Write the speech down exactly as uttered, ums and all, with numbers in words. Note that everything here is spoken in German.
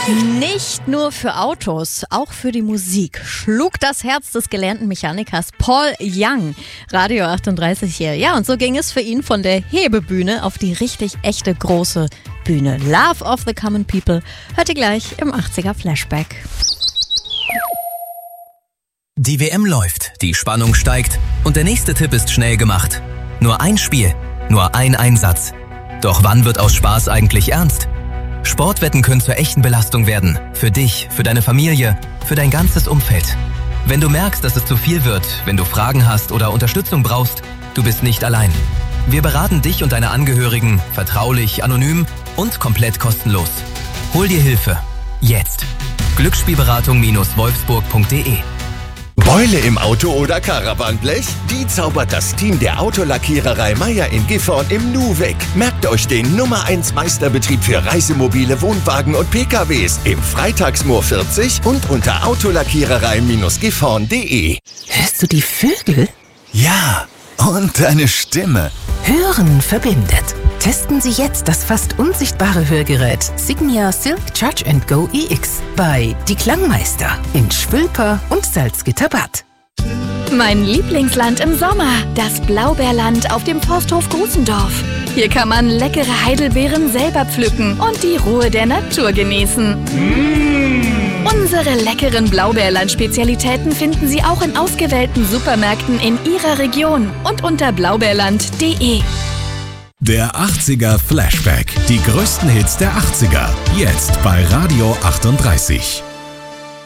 Nicht nur für Autos, auch für die Musik schlug das Herz des gelernten Mechanikers Paul Young. Radio achtunddreißig hier. Ja, und so ging es für ihn von der Hebebühne auf die richtig echte große Bühne. Love of the Common People hört ihr gleich im achtziger Flashback. Die W M läuft, die Spannung steigt und der nächste Tipp ist schnell gemacht. Nur ein Spiel, nur ein Einsatz. Doch wann wird aus Spaß eigentlich ernst? Sportwetten können zur echten Belastung werden. Für dich, für deine Familie, für dein ganzes Umfeld. Wenn du merkst, dass es zu viel wird, wenn du Fragen hast oder Unterstützung brauchst, du bist nicht allein. Wir beraten dich und deine Angehörigen vertraulich, anonym und komplett kostenlos. Hol dir Hilfe. Jetzt. Glücksspielberatung Wolfsburg punkt de. Beule im Auto oder Caravanblech? Die zaubert das Team der Autolackiererei Meier in Gifhorn im Nu weg. Merkt euch den Nummer eins Meisterbetrieb für Reisemobile, Wohnwagen und P K Ws im Freitagsmoor vierzig und unter autolackiererei Gifhorn punkt de. Hörst du die Vögel? Ja, und deine Stimme. Hören verbindet. Testen Sie jetzt das fast unsichtbare Hörgerät Signia Silk Charge and Go E X bei Die Klangmeister in Schwülper und Salzgitterbad. Mein Lieblingsland im Sommer, das Blaubeerland auf dem Forsthof Grusendorf. Hier kann man leckere Heidelbeeren selber pflücken und die Ruhe der Natur genießen. Mmh. Unsere leckeren Blaubeerland-Spezialitäten finden Sie auch in ausgewählten Supermärkten in Ihrer Region und unter blaubeerland punkt de. Der achtziger Flashback. Die größten Hits der achtziger. Jetzt bei Radio achtunddreißig.